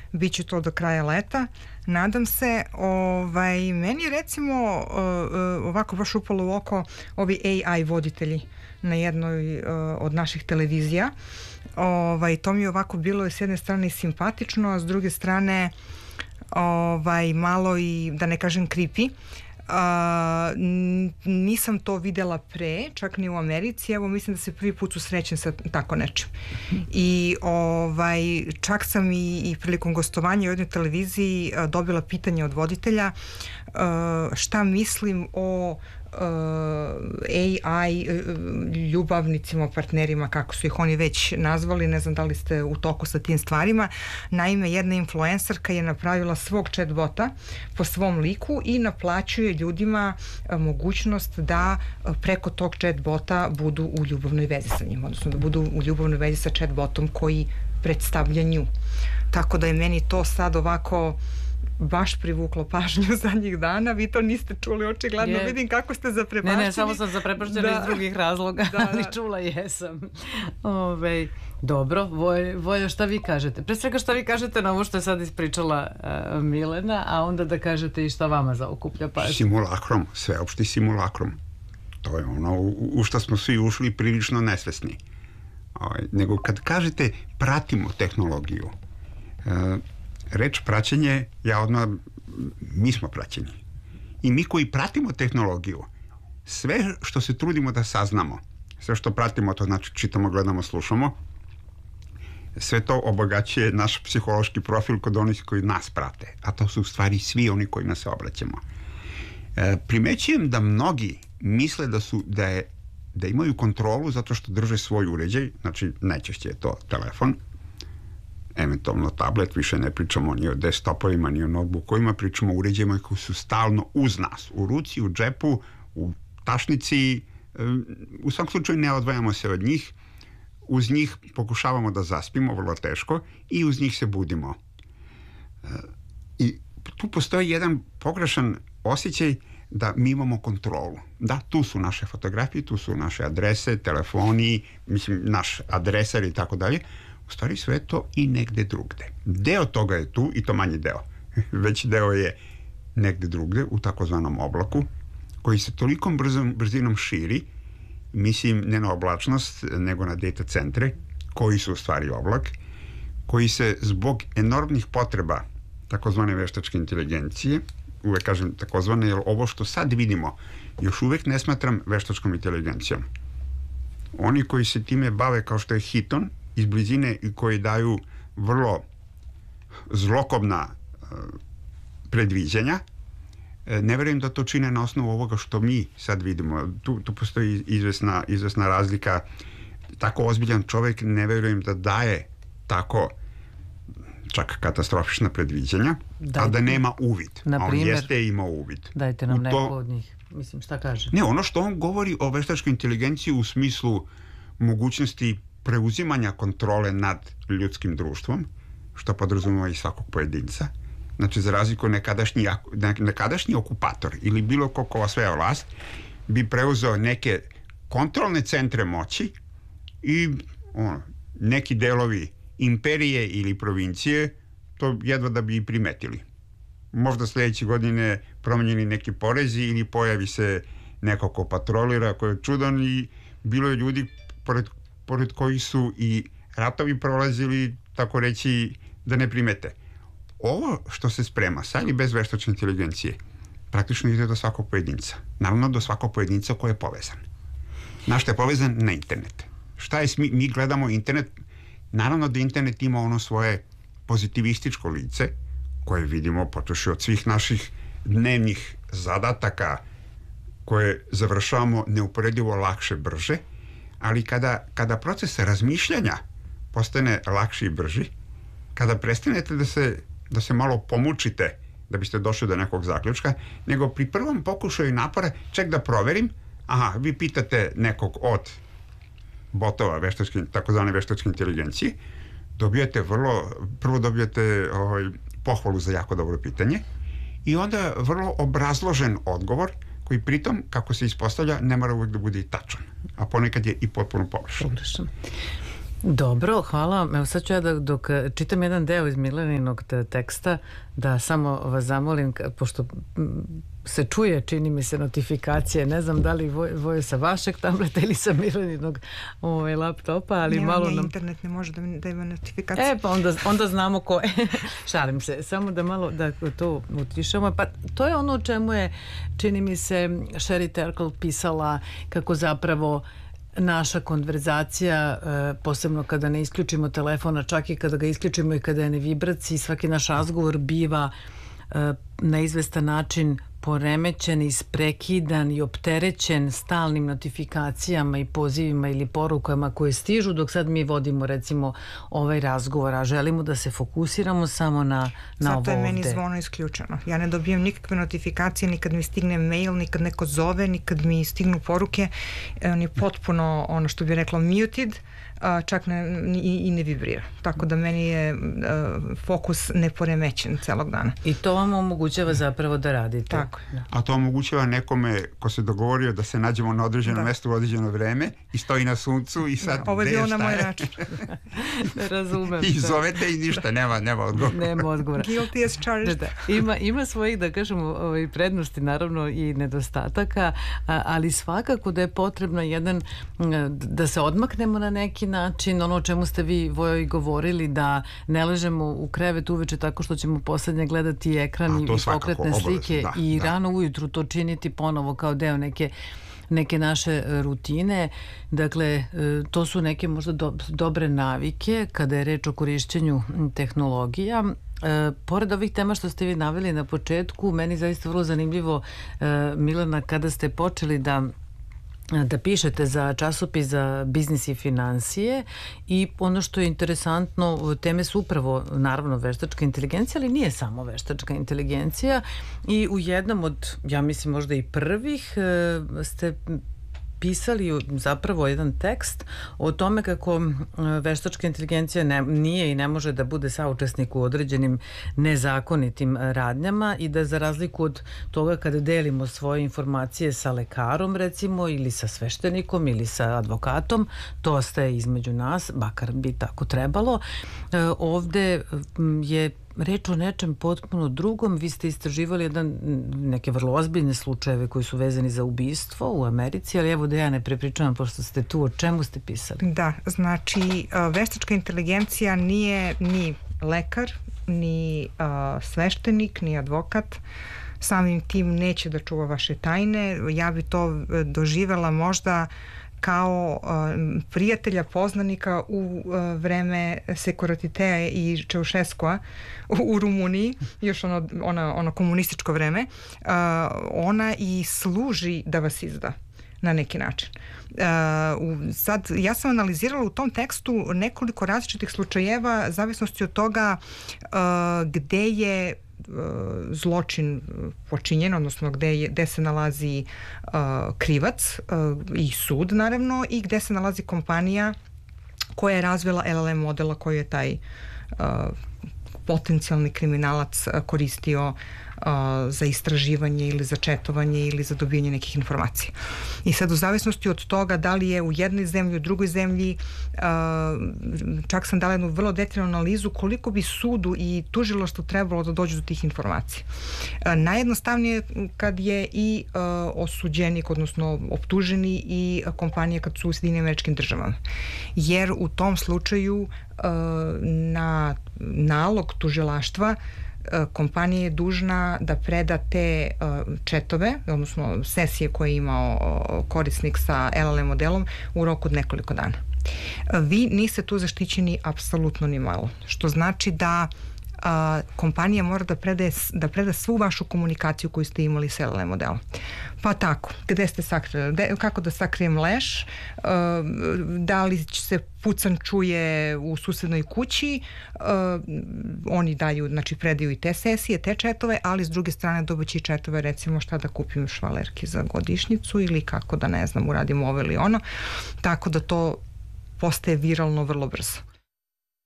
Biće to do kraja leta, nadam se. Meni je recimo ovako baš upalo u oko ovi AI voditelji na jednoj od naših televizija. To mi je ovako bilo s jedne strane simpatično, a s druge strane malo i, da ne kažem, creepy. Nisam to videla pre, čak ni u Americi. Evo, mislim da se prvi put susrećem sa tako nečim. I čak sam i prilikom gostovanja u jednoj televiziji dobila pitanje od voditelja šta mislim o AI ljubavnicima, partnerima, kako su ih oni već nazvali. Ne znam da li ste u toku sa tim stvarima. Naime, jedna influencerka je napravila svog chatbota po svom liku i naplaćuje ljudima mogućnost da preko tog chatbota budu u ljubavnoj vezi sa njim, odnosno da budu u ljubavnoj vezi sa chatbotom koji predstavlja nju. Tako da je meni to sad ovako baš privuklo pažnju zadnjih dana. Vi to niste čuli, očigledno. Vidim kako ste zaprepašćeni. Ne, samo sam zaprepašćena iz drugih razloga, ali čula jesam. Dobro, Voja, šta vi kažete? Pre svega šta vi kažete na ovo što je sad ispričala Milena, a onda da kažete i šta vama zaokuplja pažnju. Simulakrom, sveopšti simulakrom. To je ono u što smo svi ušli prilično nesvesni. Nego kad kažete pratimo tehnologiju, reč praćenje, mi smo praćeni. I mi koji pratimo tehnologiju, sve što se trudimo da saznamo, sve što pratimo, to znači čitamo, gledamo, slušamo, sve to obogaćuje naš psihološki profil kod onih koji nas prate, a to su u stvari svi oni koji nas se obraćamo. Primećujem da mnogi misle da imaju kontrolu zato što drže svoj uređaj, znači najčešće je to telefon, eventualno tablet, više ne pričamo ni o desktopovima, ni o notebookovima, pričamo o uređajima koji su stalno uz nas, u ruci, u džepu, u tašnici, u svakom slučaju ne odvajamo se od njih, uz njih pokušavamo da zaspimo, vrlo teško, i uz njih se budimo. I tu postoji jedan pogrešan osjećaj da mi imamo kontrolu. Da, tu su naše fotografije, tu su naše adrese, telefoni, mislim, naš adresar i tako dalje. U stvari sve to i negde drugde. Deo toga je tu, i to manji deo. Veći deo je negde drugde, u takozvanom oblaku, koji se tolikom brzinom širi, mislim, ne na oblačnost, nego na data centre, koji su u stvari oblak, koji se zbog enormnih potreba takozvane veštačke inteligencije, uvek kažem takozvane, jer ovo što sad vidimo, još uvek ne smatram veštačkom inteligencijom. Oni koji se time bave, kao što je Hiton, iz blizine, i koji daju vrlo zlokobna predviđanja, ne verujem da to čine na osnovu ovoga što mi sad vidimo. Tu postoji izvesna razlika. Tako ozbiljan čovek ne verujem da daje tako čak katastrofična predviđanja, a da nema uvid. A on jeste imao uvid. Dajte nam neko od njih. Mislim, šta kaže? Ne, ono što on govori o veštačkoj inteligenciji u smislu mogućnosti preuzimanja kontrole nad ljudskim društvom, što podrazumeva i svakog pojedinca. Znači, za razliku nekadašnji okupator ili bilo ko osvaja vlast bi preuzeo neke kontrolne centre moći i neki delovi imperije ili provincije, to jedva da bi i primetili. Možda sledeće godine promenjeni neki porezi ili pojavi se neko ko patrolira, ko je čudan, i bilo je ljudi pored kojih su i ratovi prolazili, tako reći, da ne primete. Ovo što se sprema, sa ili bez veštačke inteligencije, praktično ide do svakog pojedinca. Naravno, do svakog pojedinca koji je povezan. Na što je povezan? Na internet. Mi gledamo internet, naravno da internet ima ono svoje pozitivističko lice, koje vidimo počeši od svih naših dnevnih zadataka koje završavamo neuporedivo lakše, brže, ali kada proces razmišljanja postane lakši i brži, kada prestanete da se malo pomučite da biste došli do nekog zaključka, nego pri prvom pokušaju napora, ček da proverim, vi pitate nekog od botova takozvane veštačke inteligencije, prvo dobijate pohvalu za jako dobro pitanje i onda vrlo obrazložen odgovor koji pritom, kako se ispostavlja, ne mora uvijek da bude i tačan, a ponekad je i potpuno pogrešan. Dobro, hvala. Evo sad ću ja dok čitam jedan deo iz Mileninog teksta, da samo vas zamolim, pošto se čuje, čini mi se, notifikacije. Ne znam da li Voje sa vašeg tableta ili sa Mileninog laptopa, ali malo nam... internet ne može da ima notifikacije. Pa onda znamo ko je. Šalim se. Samo da malo da to utišamo. Pa to je ono o čemu je, čini mi se, Sherry Turkle pisala, kako zapravo naša konverzacija, posebno kada ne isključimo telefona, čak i kada ga isključimo i kada je na vibraciji, svaki naš razgovor biva na izvestan način poremećen, isprekidan i opterećen stalnim notifikacijama i pozivima ili porukama koje stižu, dok sad mi vodimo recimo ovaj razgovor, a želimo da se fokusiramo samo na ovo ovde. Zato je meni zvono isključeno. Ja ne dobijam nikakve notifikacije, nikad mi stigne mail, nikad neko zove, nikad mi stignu poruke. On je potpuno, ono što bi rekla, muted, čak i ne vibrira. Tako da meni je fokus neporemećen celog dana. I to vam omogućava zapravo da radite. Tako. Da. A to omogućava nekome ko se dogovorio da se nađemo na određenom mestu u određeno vreme i stoji na suncu i sad... Ovo je bilo na moj račun. Razumem. I zovete i ništa, nema odgovora. Nema odgovora. Guilty as charged. Ima svojih, da kažemo, prednosti, naravno, i nedostataka, ali svakako da je potrebno da se odmaknemo na neki način, ono o čemu ste vi, Vojo, i govorili, da ne ležemo u krevet uveče tako što ćemo poslednje gledati ekran i pokretne slike i rano ujutru to činiti ponovo kao deo neke naše rutine. Dakle, to su neke možda dobre navike kada je reč o korišćenju tehnologija. Pored ovih tema što ste vi naveli na početku, meni zaista vrlo zanimljivo, Milena, kada ste počeli da pišete za časopis za biznis i financije, i ono što je interesantno, teme su upravo naravno veštačka inteligencija, ali nije samo veštačka inteligencija, i u jednom od, ja mislim možda i prvih, ste pisali zapravo jedan tekst o tome kako veštačka inteligencija nije i ne može da bude saučesnik u određenim nezakonitim radnjama, i da za razliku od toga kada delimo svoje informacije sa lekarom recimo, ili sa sveštenikom ili sa advokatom, to ostaje između nas, bakar bi tako trebalo. Ovde je reč o nečem potpuno drugom. Vi ste istraživali neke vrlo ozbiljne slučajeve koji su vezani za ubistvo u Americi, ali evo da ja ne prepričavam, pošto ste tu, o čemu ste pisali? Da, znači veštačka inteligencija nije ni lekar, ni sveštenik, ni advokat. Samim tim neće da čuva vaše tajne. Ja bi to doživela možda kao prijatelja, poznanika u vreme Sekuratitea i Ceausescua u Rumuniji, još ono komunističko vreme. Ona i služi da vas izda na neki način. Sad, ja sam analizirala u tom tekstu nekoliko različitih slučajeva zavisnosti od toga gde je zločin počinjen, odnosno gde se nalazi krivac i sud naravno, i gde se nalazi kompanija koja je razvila LLM modela koji je taj potencijalni kriminalac koristio za istraživanje ili za četovanje ili za dobijanje nekih informacija. I sad u zavisnosti od toga da li je u jednoj zemlji, u drugoj zemlji, čak sam dala jednu vrlo detaljnu analizu koliko bi sudu i tužilaštvu trebalo da dođu do tih informacija. Najjednostavnije kad je i osuđenik, odnosno optuženi, i kompanija kad su u Sjedinjenim Američkim Državama. Jer u tom slučaju na nalog tužilaštva kompanija je dužna da preda te četove, odnosno sesije koje je imao korisnik sa LLM modelom u roku od nekoliko dana. Vi niste tu zaštićeni apsolutno ni malo, što znači da kompanija mora da preda svu vašu komunikaciju koju ste imali s LLM modelom. Pa tako, gde ste sakrili, kako da sakrijem leš, da li se pucan čuje u susednoj kući, oni daju, znači predaju i te sesije, te četove, ali s druge strane dobiće i četove, recimo šta da kupim švalerki za godišnjicu ili kako da, ne znam, uradim ovo ili ono, tako da to postaje viralno vrlo brzo.